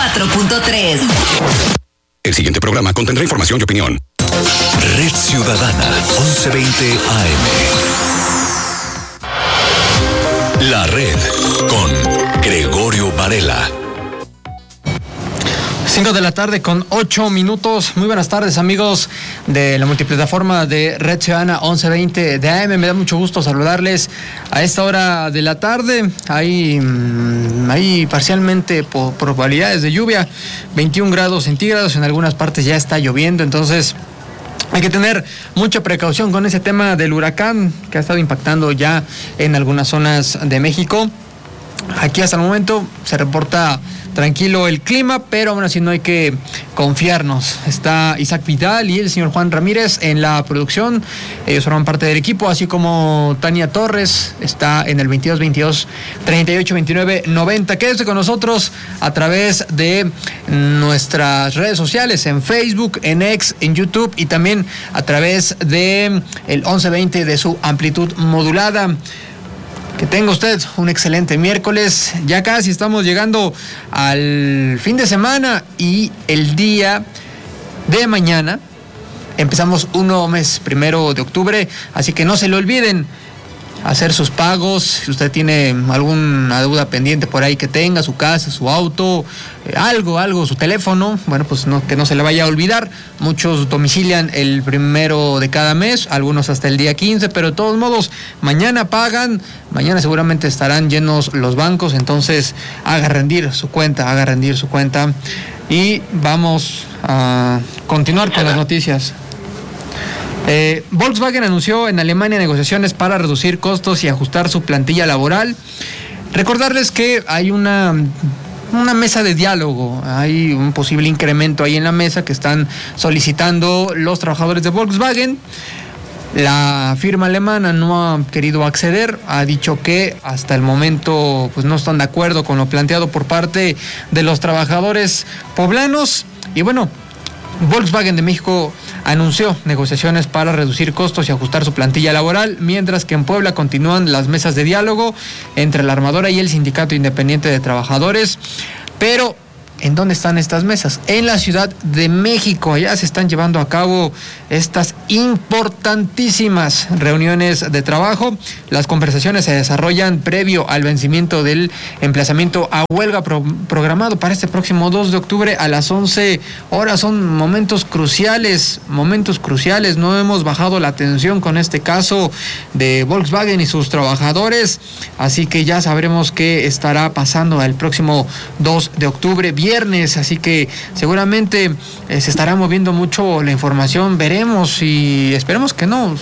94.3. El siguiente programa contendrá información y opinión. Red Ciudadana, 1120 AM. La Red, con Gregorio Varela. 5 de la tarde con 8 minutos. Muy buenas tardes, amigos de la multiplataforma de Red Ciudadana 1120 de AM. Me da mucho gusto saludarles a esta hora de la tarde. Hay parcialmente probabilidades de lluvia, 21 grados centígrados. En algunas partes ya está lloviendo, entonces hay que tener mucha precaución con ese tema del huracán que ha estado impactando ya en algunas zonas de México. Aquí hasta el momento se reporta tranquilo el clima, pero aún así no hay que confiarnos. Está Isaac Vidal y el señor Juan Ramírez en la producción. Ellos forman parte del equipo, así como Tania Torres está en el 22 38 29 90. Quédese con nosotros a través de nuestras redes sociales, en Facebook, en X, en YouTube y también a través de el 1120 de su amplitud modulada. Que tenga usted un excelente miércoles. Ya casi estamos llegando al fin de semana y el día de mañana empezamos un nuevo mes, 1 de octubre, así que no se le olviden hacer sus pagos. Si usted tiene alguna deuda pendiente por ahí que tenga, su casa, su auto, algo, su teléfono, bueno, pues que no se le vaya a olvidar. Muchos domicilian el 1 de cada mes, algunos hasta el día 15, pero de todos modos, mañana pagan, mañana seguramente estarán llenos los bancos, entonces haga rendir su cuenta y vamos a continuar con las noticias. Volkswagen anunció en Alemania negociaciones para reducir costos y ajustar su plantilla laboral. Recordarles que hay una mesa de diálogo, hay un posible incremento ahí en la mesa que están solicitando los trabajadores de Volkswagen. La firma alemana no ha querido acceder, ha dicho que hasta el momento pues no están de acuerdo con lo planteado por parte de los trabajadores poblanos. Y bueno, Volkswagen de México anunció negociaciones para reducir costos y ajustar su plantilla laboral, mientras que en Puebla continúan las mesas de diálogo entre la armadora y el Sindicato Independiente de Trabajadores. Pero ¿en dónde están estas mesas? En la Ciudad de México. Allá se están llevando a cabo estas importantísimas reuniones de trabajo. Las conversaciones se desarrollan previo al vencimiento del emplazamiento a huelga programado para este próximo 2 de octubre a las 11 horas. Son momentos cruciales. No hemos bajado la tensión con este caso de Volkswagen y sus trabajadores. Así que ya sabremos qué estará pasando el próximo 2 de octubre, viernes, así que seguramente se estará moviendo mucho la información. Veremos y esperemos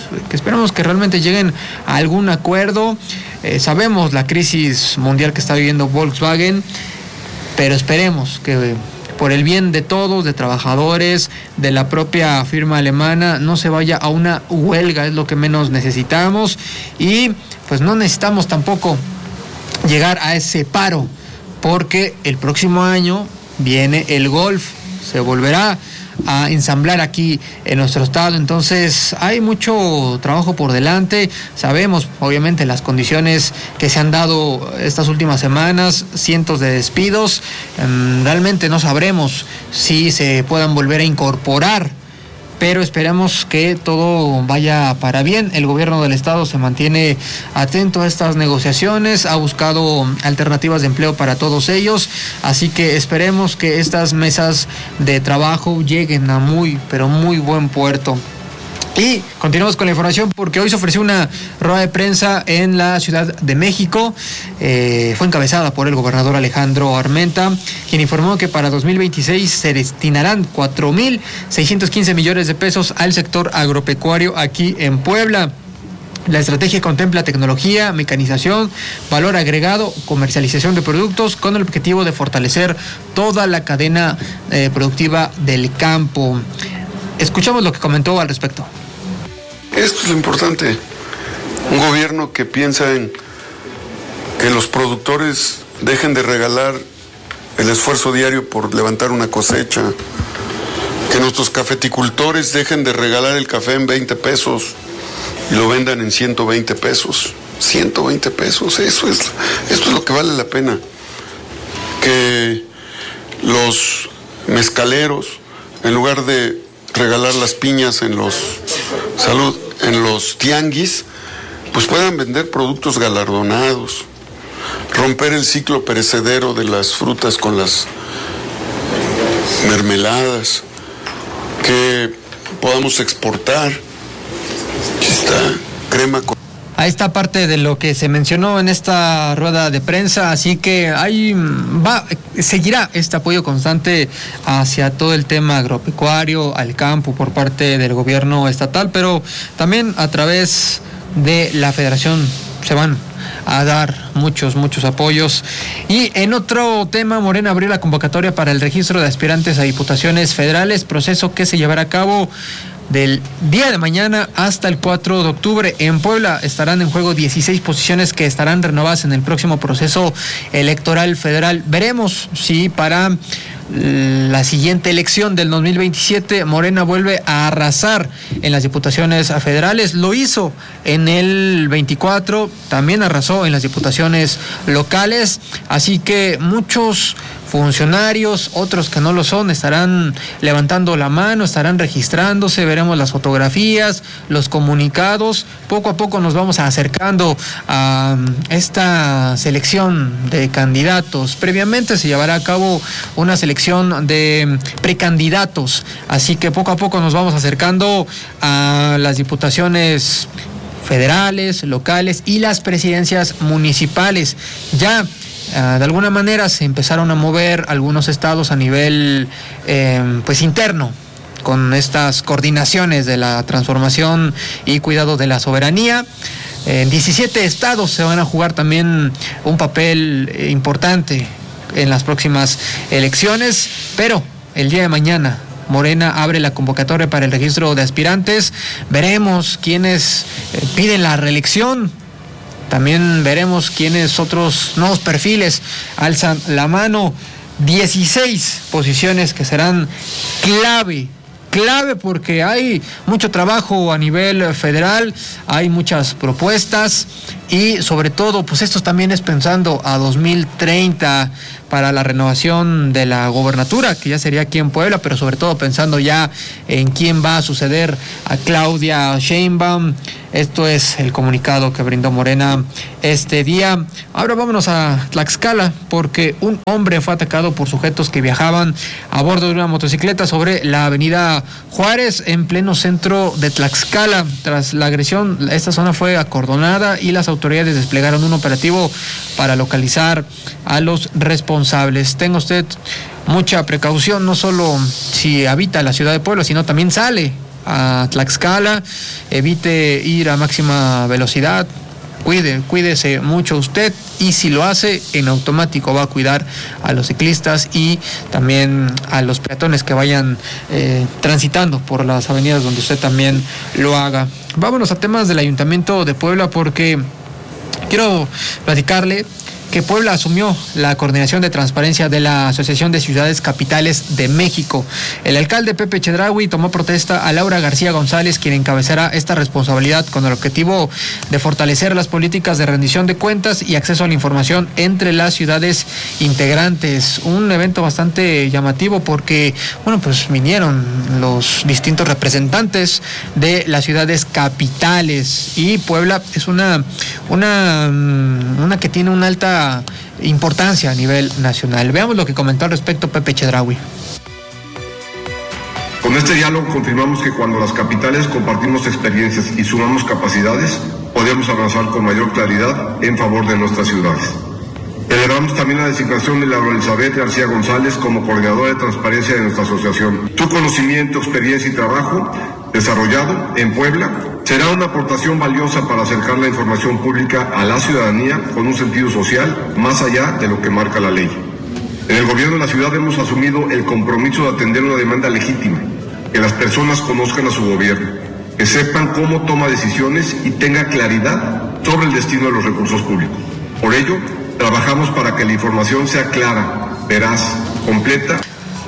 que realmente lleguen a algún acuerdo. Sabemos la crisis mundial que está viviendo Volkswagen, pero esperemos que por el bien de todos, de trabajadores, de la propia firma alemana, no se vaya a una huelga, es lo que menos necesitamos, y pues no necesitamos tampoco llegar a ese paro, porque el próximo año viene el golf, se volverá a ensamblar aquí en nuestro estado, entonces hay mucho trabajo por delante. Sabemos obviamente las condiciones que se han dado estas últimas semanas, cientos de despidos, realmente no sabremos si se puedan volver a incorporar, pero esperemos que todo vaya para bien. El gobierno del estado se mantiene atento a estas negociaciones, ha buscado alternativas de empleo para todos ellos, así que esperemos que estas mesas de trabajo lleguen a muy, pero muy buen puerto. Y continuamos con la información porque hoy se ofreció una rueda de prensa en la Ciudad de México. Fue encabezada por el gobernador Alejandro Armenta, quien informó que para 2026 se destinarán 4,615 millones de pesos al sector agropecuario aquí en Puebla. La estrategia contempla tecnología, mecanización, valor agregado, comercialización de productos con el objetivo de fortalecer toda la cadena productiva del campo. Escuchamos lo que comentó al respecto. Esto es lo importante. Un gobierno que piensa en que los productores dejen de regalar el esfuerzo diario por levantar una cosecha, que nuestros cafeticultores dejen de regalar el café en 20 pesos y lo vendan en 120 pesos. 120 pesos, esto es lo que vale la pena. Que los mezcaleros, en lugar de regalar las piñas en los tianguis, pues puedan vender productos galardonados, romper el ciclo perecedero de las frutas con las mermeladas, que podamos exportar crema con... A esta parte de lo que se mencionó en esta rueda de prensa, así que seguirá este apoyo constante hacia todo el tema agropecuario, al campo por parte del gobierno estatal, pero también a través de la federación se van a dar muchos apoyos. Y en otro tema, Morena abrió la convocatoria para el registro de aspirantes a diputaciones federales, proceso que se llevará a cabo del día de mañana hasta el 4 de octubre. En Puebla estarán en juego 16 posiciones que estarán renovadas en el próximo proceso electoral federal. Veremos si para la siguiente elección del 2027 Morena vuelve a arrasar en las diputaciones federales. Lo hizo en el 24, también arrasó en las diputaciones locales, así que muchos funcionarios, otros que no lo son, estarán levantando la mano, estarán registrándose, veremos las fotografías, los comunicados. Poco a poco nos vamos acercando a esta selección de candidatos. Previamente se llevará a cabo una selección de precandidatos, así que poco a poco nos vamos acercando a las diputaciones federales, locales y las presidencias municipales. Ya de alguna manera se empezaron a mover algunos estados a nivel interno, con estas coordinaciones de la transformación y cuidado de la soberanía. En 17 estados se van a jugar también un papel importante en las próximas elecciones, pero el día de mañana Morena abre la convocatoria para el registro de aspirantes. Veremos quiénes piden la reelección. También veremos quiénes otros nuevos perfiles alzan la mano. 16 posiciones que serán clave porque hay mucho trabajo a nivel federal, hay muchas propuestas y sobre todo, pues esto también es pensando a 2030 para la renovación de la gobernatura, que ya sería aquí en Puebla, pero sobre todo pensando ya en quién va a suceder a Claudia Sheinbaum. Esto es el comunicado que brindó Morena este día. Ahora vámonos a Tlaxcala, porque un hombre fue atacado por sujetos que viajaban a bordo de una motocicleta sobre la avenida Juárez, en pleno centro de Tlaxcala. Tras la agresión, esta zona fue acordonada y las autoridades desplegaron un operativo para localizar a los responsables. Tenga usted mucha precaución, no solo si habita la ciudad de Puebla, sino también sale a Tlaxcala, evite ir a máxima velocidad, cuídese mucho usted, y si lo hace, en automático va a cuidar a los ciclistas y también a los peatones que vayan transitando por las avenidas donde usted también lo haga. Vámonos a temas del Ayuntamiento de Puebla, porque quiero platicarle que Puebla asumió la coordinación de transparencia de la Asociación de Ciudades Capitales de México. El alcalde Pepe Chedraui tomó protesta a Laura García González, quien encabezará esta responsabilidad con el objetivo de fortalecer las políticas de rendición de cuentas y acceso a la información entre las ciudades integrantes. Un evento bastante llamativo porque, pues vinieron los distintos representantes de las ciudades capitales, y Puebla es una que tiene una alta importancia a nivel nacional. Veamos lo que comentó al respecto Pepe Chedraui. Con este diálogo confirmamos que cuando las capitales compartimos experiencias y sumamos capacidades, podemos avanzar con mayor claridad en favor de nuestras ciudades. Celebramos también la designación de Laura Elizabeth García González como coordinadora de transparencia de nuestra asociación. Tu conocimiento, experiencia y trabajo desarrollado en Puebla será una aportación valiosa para acercar la información pública a la ciudadanía con un sentido social más allá de lo que marca la ley. En el gobierno de la ciudad hemos asumido el compromiso de atender una demanda legítima, que las personas conozcan a su gobierno, que sepan cómo toma decisiones y tenga claridad sobre el destino de los recursos públicos. Por ello, trabajamos para que la información sea clara, veraz, completa.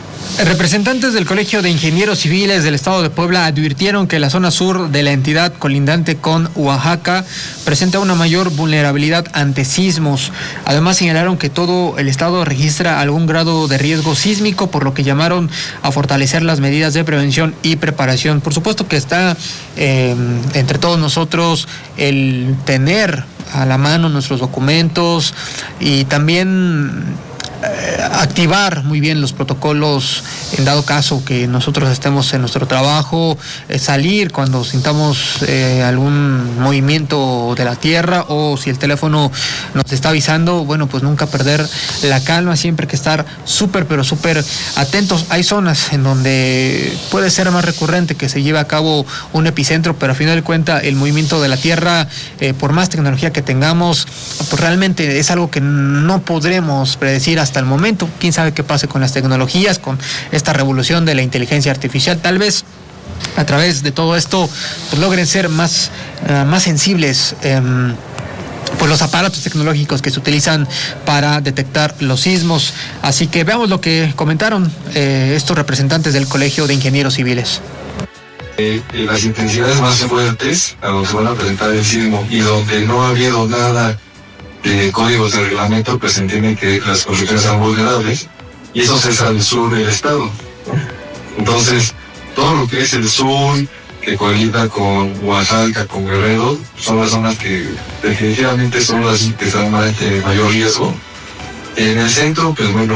Representantes del Colegio de Ingenieros Civiles del Estado de Puebla advirtieron que la zona sur de la entidad colindante con Oaxaca presenta una mayor vulnerabilidad ante sismos. Además señalaron que todo el estado registra algún grado de riesgo sísmico, por lo que llamaron a fortalecer las medidas de prevención y preparación. Por supuesto que está entre todos nosotros el tener a la mano nuestros documentos y también activar muy bien los protocolos en dado caso que nosotros estemos en nuestro trabajo, salir cuando sintamos algún movimiento de la tierra, o si el teléfono nos está avisando, bueno, pues nunca perder la calma, siempre que estar súper atentos. Hay zonas en donde puede ser más recurrente que se lleve a cabo un epicentro, pero a final de cuentas el movimiento de la tierra, por más tecnología que tengamos, pues realmente es algo que no podremos predecir hasta el momento. Quién sabe qué pase con las tecnologías, con esta revolución de la inteligencia artificial. Tal vez a través de todo esto pues logren ser más sensibles pues los aparatos tecnológicos que se utilizan para detectar los sismos. Así que veamos lo que comentaron estos representantes del Colegio de Ingenieros Civiles. Las intensidades más fuertes a donde se van a presentar el sismo y donde no ha habido nada de códigos de reglamento, pues se entiende que las construcciones son vulnerables, y eso es al sur del estado. Entonces, todo lo que es el sur, que colinda con Oaxaca, con Guerrero, son las zonas que definitivamente son las que están de mayor riesgo. En el centro, pues bueno,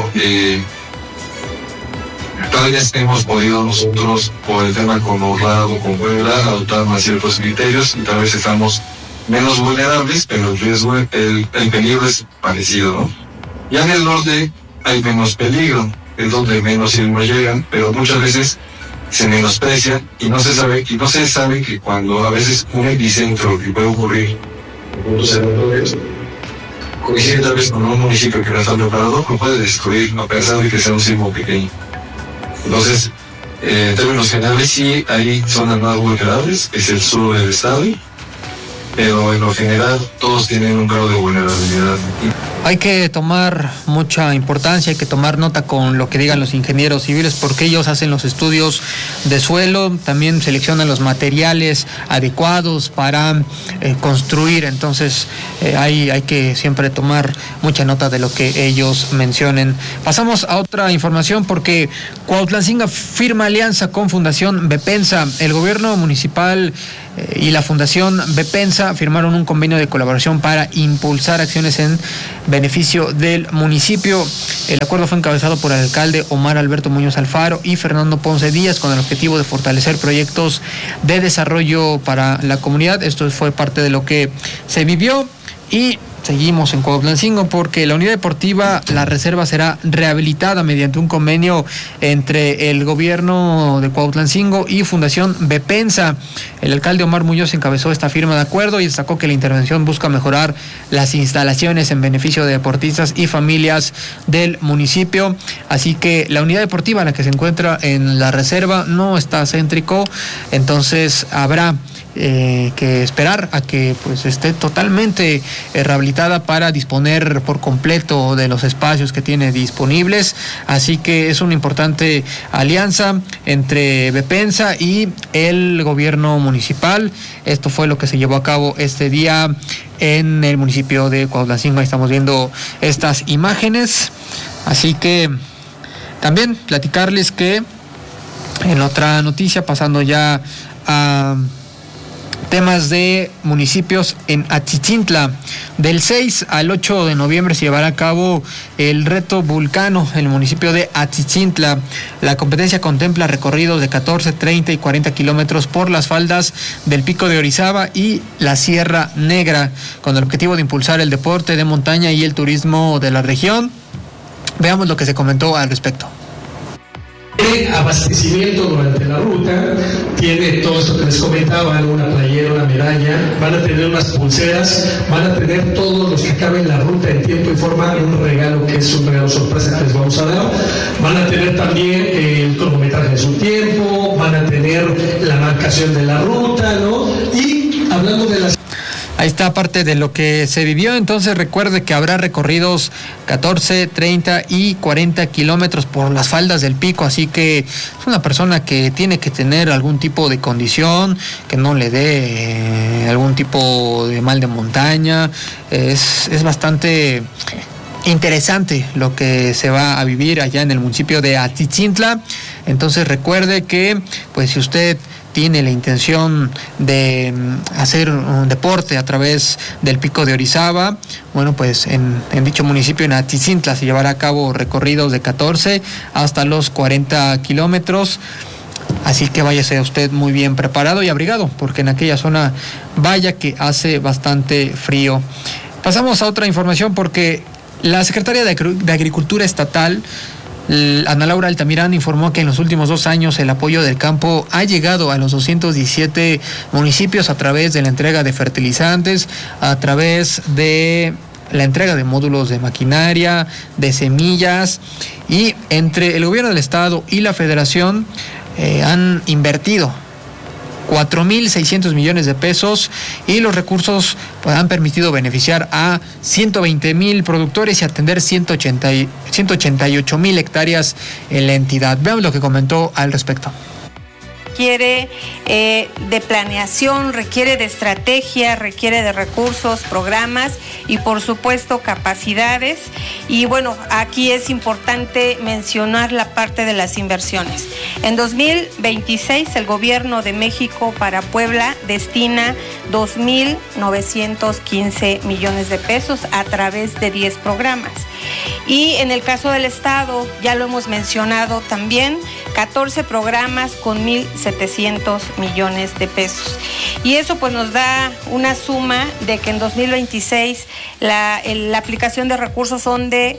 todavía hemos podido nosotros, por el tema con Orlado, con Puebla, adoptar más ciertos criterios, y tal vez estamos menos vulnerables, pero el riesgo, el peligro es parecido, ¿no? Ya en el norte hay menos peligro, es donde menos sismos llegan, pero muchas veces se menosprecia y no se sabe que cuando a veces un epicentro que puede ocurrir en puntos aleatorios coincide tal vez con un municipio que no está preparado, no puede destruir, a pesar de que sea un sismo pequeño. Entonces, en términos generales, sí hay zonas más vulnerables, es el sur del estado, pero en lo general todos tienen un grado de vulnerabilidad. Hay que tomar mucha importancia, hay que tomar nota con lo que digan los ingenieros civiles, porque ellos hacen los estudios de suelo, también seleccionan los materiales adecuados para construir. Entonces hay que siempre tomar mucha nota de lo que ellos mencionen. Pasamos a otra información, porque Cuautlancingo firma alianza con Fundación Bepensa. El gobierno municipal y la Fundación Bepensa firmaron un convenio de colaboración para impulsar acciones en beneficio del municipio. El acuerdo fue encabezado por el alcalde Omar Alberto Muñoz Alfaro y Fernando Ponce Díaz, con el objetivo de fortalecer proyectos de desarrollo para la comunidad. Esto fue parte de lo que se vivió. Y seguimos en Cuautlancingo, porque la unidad deportiva La Reserva será rehabilitada mediante un convenio entre el gobierno de Cuautlancingo y Fundación Bepensa. El alcalde Omar Muñoz encabezó esta firma de acuerdo y destacó que la intervención busca mejorar las instalaciones en beneficio de deportistas y familias del municipio. Así que la unidad deportiva, la que se encuentra en La Reserva, no está céntrico, entonces habrá que esperar a que pues esté totalmente rehabilitada para disponer por completo de los espacios que tiene disponibles. Así que es una importante alianza entre Bepensa y el gobierno municipal. Esto fue lo que se llevó a cabo este día en el municipio de Cuautlancingo. Ahí estamos viendo estas imágenes. Así que también platicarles que en otra noticia, pasando ya a temas de municipios, en Achichintla, del 6 al 8 de noviembre se llevará a cabo el reto Vulcano en el municipio de Achichintla. La competencia contempla recorridos de 14, 30 y 40 kilómetros por las faldas del Pico de Orizaba y la Sierra Negra, con el objetivo de impulsar el deporte de montaña y el turismo de la región. Veamos lo que se comentó al respecto. Tiene abastecimiento durante la ruta, tiene todo esto que les comentaba, una playera, una medalla, van a tener unas pulseras, van a tener todos los que acaben la ruta en tiempo y forma, un regalo que es un regalo sorpresa que les vamos a dar. Van a tener también el cronometraje de su tiempo, van a tener la marcación de la ruta, ¿no? Y hablando de las... Ahí está parte de lo que se vivió. Entonces recuerde que habrá recorridos 14, 30 y 40 kilómetros por las faldas del pico, así que es una persona que tiene que tener algún tipo de condición, que no le dé algún tipo de mal de montaña. Es bastante interesante lo que se va a vivir allá en el municipio de Atitzintla. Entonces recuerde que pues si usted tiene la intención de hacer un deporte a través del pico de Orizaba, bueno, pues en dicho municipio, en Atitzintla, se llevará a cabo recorridos de 14 hasta los 40 kilómetros. Así que váyase usted muy bien preparado y abrigado, porque en aquella zona vaya que hace bastante frío. Pasamos a otra información, porque la secretaria de Agricultura Estatal, Ana Laura Altamirano, informó que en los últimos 2 años el apoyo del campo ha llegado a los 217 municipios a través de la entrega de fertilizantes, a través de la entrega de módulos de maquinaria, de semillas, y entre el gobierno del estado y la federación han invertido 4.600 millones de pesos, y los recursos pues, han permitido beneficiar a 120,000 productores y atender 188,000 hectáreas en la entidad. Veamos lo que comentó al respecto. Requiere de planeación, requiere de estrategia, requiere de recursos, programas y por supuesto capacidades. Y bueno, aquí es importante mencionar la parte de las inversiones. En 2026 el Gobierno de México para Puebla destina 2.915 millones de pesos a través de 10 programas. Y en el caso del Estado, ya lo hemos mencionado también, 14 programas con 1.700 millones de pesos. Y eso pues nos da una suma de que en 2026 la aplicación de recursos son de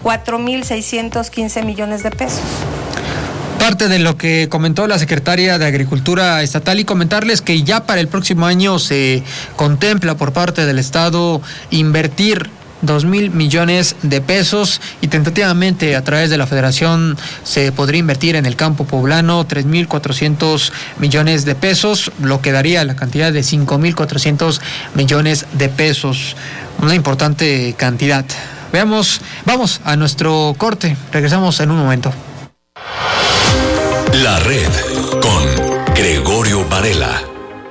4.615 millones de pesos. Parte de lo que comentó la secretaria de Agricultura Estatal, y comentarles que ya para el próximo año se contempla por parte del Estado invertir 2,000 millones de pesos, y tentativamente a través de la federación se podría invertir en el campo poblano 3,400 millones de pesos, lo que daría la cantidad de 5,400 millones de pesos. Una importante cantidad. Vamos a nuestro corte. Regresamos en un momento. La Red con Gregorio Varela.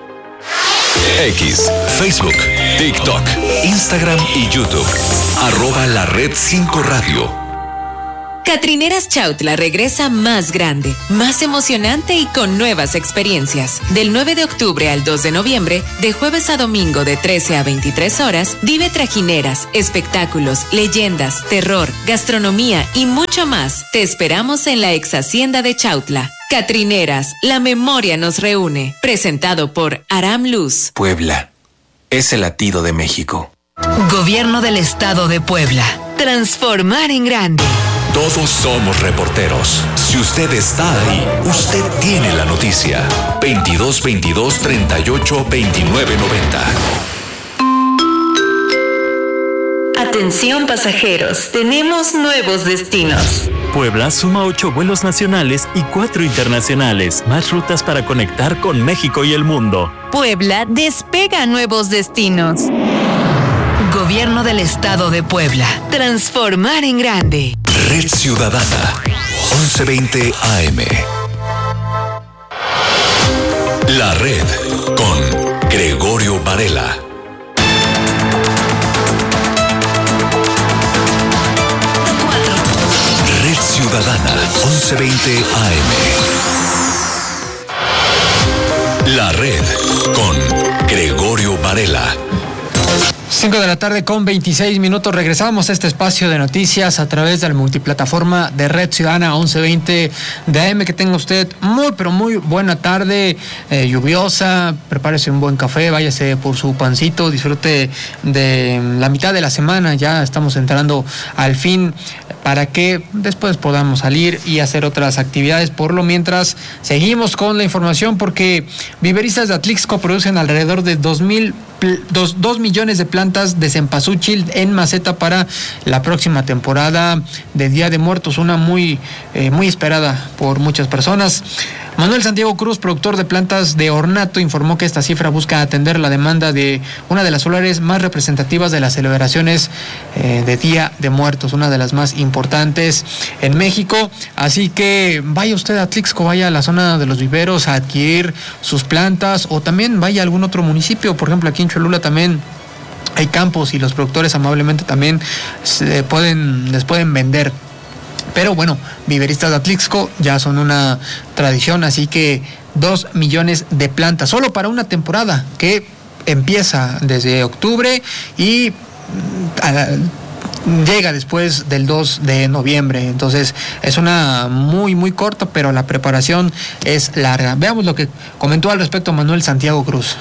X, Facebook, TikTok, Instagram y YouTube. @La Red 5 Radio. Catrineras Chautla regresa más grande, más emocionante y con nuevas experiencias. Del 9 de octubre al 2 de noviembre, de jueves a domingo de 13 a 23 horas, vive trajineras, espectáculos, leyendas, terror, gastronomía y mucho más. Te esperamos en la ex hacienda de Chautla. Catrineras, la memoria nos reúne. Presentado por Aram Luz. Puebla es el latido de México. Gobierno del Estado de Puebla. Transformar en grande. Todos somos reporteros. Si usted está ahí, usted tiene la noticia. 22 22 38 29 90. Atención pasajeros, tenemos nuevos destinos. Puebla suma 8 vuelos nacionales y 4 internacionales, más rutas para conectar con México y el mundo. Puebla despega nuevos destinos. Gobierno del Estado de Puebla. Transformar en grande. Red Ciudadana, 1120 AM. La Red con Gregorio Varela. Red Ciudadana, 1120 AM. La Red con Gregorio Varela. 5 de la tarde con 26 minutos. Regresamos a este espacio de noticias a través de la multiplataforma de Red Ciudadana 1120 de AM. Que tenga usted muy, pero muy buena tarde, lluviosa. Prepárese un buen café, váyase por su pancito, disfrute de la mitad de la semana. Ya estamos entrando al fin, para que después podamos salir y hacer otras actividades. Por lo mientras, seguimos con la información, porque viveristas de Atlixco producen alrededor de 2 millones de plantas de cempasúchil en maceta para la próxima temporada de Día de Muertos, una muy esperada por muchas personas. Manuel Santiago Cruz, productor de plantas de ornato, informó que esta cifra busca atender la demanda de una de las solares más representativas de las celebraciones de Día de Muertos, una de las más importantes en México. Así que vaya usted a Atlixco, vaya a la zona de los viveros a adquirir sus plantas, o también vaya a algún otro municipio. Por ejemplo, aquí en Cholula también hay campos y los productores amablemente también les pueden vender. Pero bueno, viveristas de Atlixco ya son una tradición, así que 2 millones de plantas solo para una temporada que empieza desde octubre y llega después del 2 de noviembre. Entonces es una muy corta, pero la preparación es larga. Veamos lo que comentó al respecto Manuel Santiago Cruz.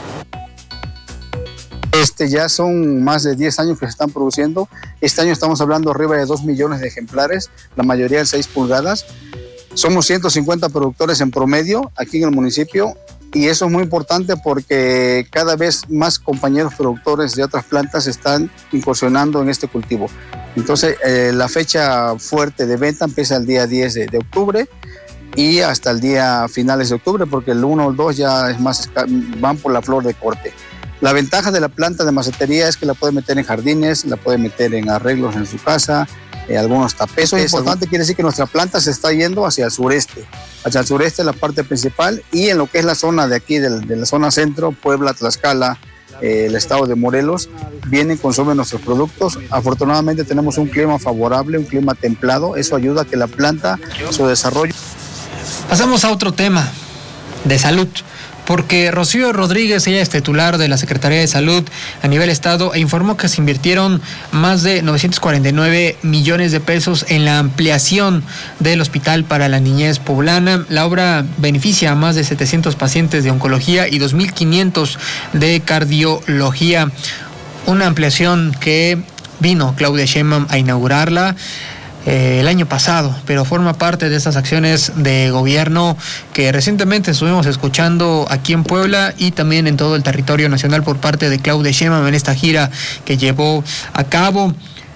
Ya son más de 10 años que se están produciendo. Este año estamos hablando arriba de 2 millones de ejemplares, la mayoría de 6 pulgadas. Somos 150 productores en promedio aquí en el municipio, y eso es muy importante porque cada vez más compañeros productores de otras plantas están incursionando en este cultivo. Entonces la fecha fuerte de venta empieza el día 10 de octubre y hasta el día finales de octubre, porque el 1 o el 2 ya es más, van por la flor de corte. La ventaja de la planta de macetería es que la puede meter en jardines, la puede meter en arreglos en su casa, algunos tapetes. Eso es importante, quiere decir que nuestra planta se está yendo hacia el sureste. Hacia el sureste es la parte principal, y en lo que es la zona de aquí, de la zona centro, Puebla, Tlaxcala, el estado de Morelos, vienen, consumen nuestros productos. Afortunadamente tenemos un clima favorable, un clima templado, eso ayuda a que la planta, su desarrollo. Pasamos a otro tema de salud, porque Rocío Rodríguez, ella es titular de la Secretaría de Salud a nivel estado, e informó que se invirtieron más de 949 millones de pesos en la ampliación del Hospital para la Niñez Poblana. La obra beneficia a más de 700 pacientes de oncología y 2.500 de cardiología. Una ampliación que vino Claudia Sheinbaum a inaugurarla el año pasado, pero forma parte de estas acciones de gobierno que recientemente estuvimos escuchando aquí en Puebla y también en todo el territorio nacional por parte de Claudia Sheinbaum en esta gira que llevó a cabo.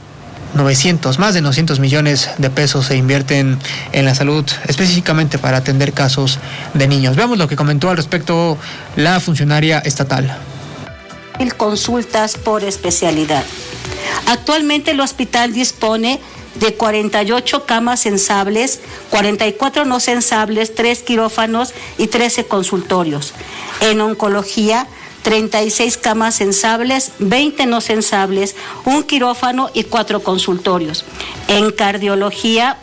Más de 900 millones de pesos se invierten en la salud, específicamente para atender casos de niños. Veamos lo que comentó al respecto la funcionaria estatal. Consultas por especialidad. Actualmente el hospital dispone de 48 camas sensables, 44 no sensables, 3 quirófanos y 13 consultorios. En oncología, 36 camas sensables, 20 no sensables, 1 quirófano y 4 consultorios. En cardiología,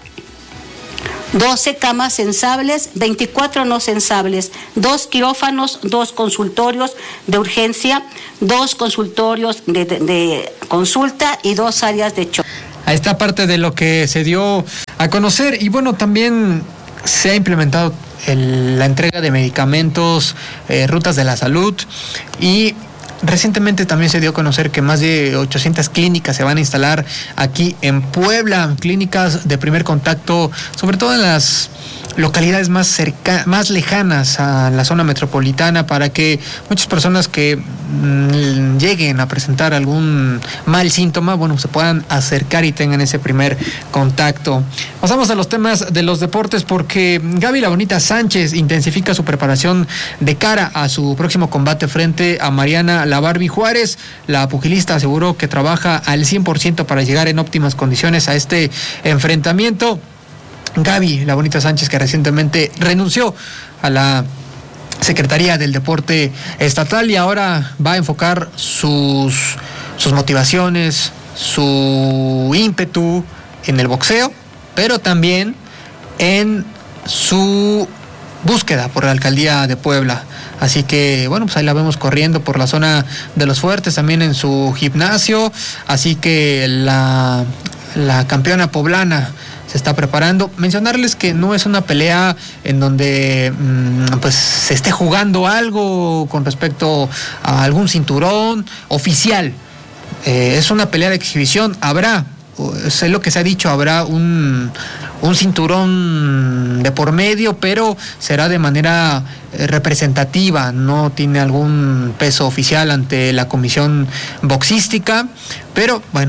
12 camas sensables, 24 no sensables, 2 quirófanos, 2 consultorios de urgencia, 2 consultorios de consulta y 2 áreas de choque. A esta parte de lo que se dio a conocer, y bueno, también se ha implementado la entrega de medicamentos, rutas de la salud, y recientemente también se dio a conocer que más de 800 clínicas se van a instalar aquí en Puebla, clínicas de primer contacto, sobre todo en las localidades más lejanas a la zona metropolitana, para que muchas personas que lleguen a presentar algún mal síntoma, bueno, se puedan acercar y tengan ese primer contacto. Pasamos a los temas de los deportes, porque Gaby La Bonita Sánchez intensifica su preparación de cara a su próximo combate frente a Mariana La Barbie Juárez. La pugilista aseguró que trabaja al 100% para llegar en óptimas condiciones a este enfrentamiento. Gaby La Bonita Sánchez, que recientemente renunció a la Secretaría del Deporte Estatal y ahora va a enfocar sus motivaciones, su ímpetu en el boxeo, pero también en su búsqueda por la alcaldía de Puebla. Así que bueno, pues ahí la vemos corriendo por la zona de Los Fuertes, también en su gimnasio. Así que la campeona poblana se está preparando. Mencionarles que no es una pelea en donde pues se esté jugando algo con respecto a algún cinturón oficial. Es una pelea de exhibición. Habrá, sé lo que se ha dicho, habrá un cinturón de por medio, pero será de manera representativa, no tiene algún peso oficial ante la comisión boxística, pero bueno,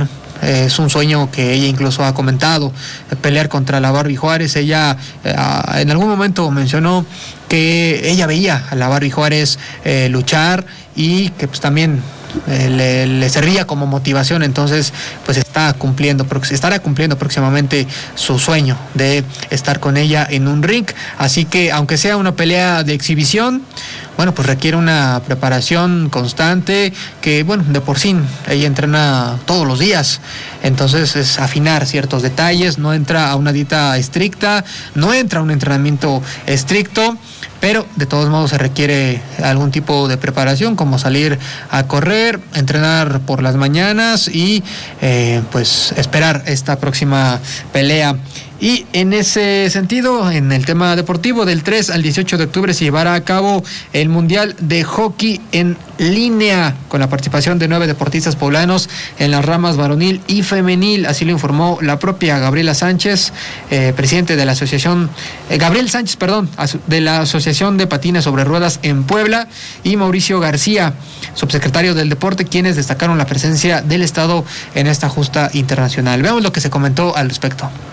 es un sueño que ella incluso ha comentado, pelear contra la Barbie Juárez. Ella en algún momento mencionó que ella veía a la Barbie Juárez luchar y que pues también le servía como motivación. Entonces pues estará cumpliendo próximamente su sueño de estar con ella en un ring. Así que aunque sea una pelea de exhibición, bueno, pues requiere una preparación constante, que bueno, de por sí ella entrena todos los días, entonces es afinar ciertos detalles, no entra a una dieta estricta, no entra a un entrenamiento estricto, pero de todos modos se requiere algún tipo de preparación, como salir a correr, entrenar por las mañanas y pues esperar esta próxima pelea. Y en ese sentido, en el tema deportivo, del 3 al 18 de octubre se llevará a cabo el Mundial de Hockey en línea, con la participación de 9 deportistas poblanos en las ramas varonil y femenil. Así lo informó la propia Gabriela Sánchez, presidente de la asociación, Gabriel Sánchez, perdón, de la Asociación de Patines sobre Ruedas en Puebla, y Mauricio García, subsecretario del Deporte, quienes destacaron la presencia del Estado en esta justa internacional. Veamos lo que se comentó al respecto.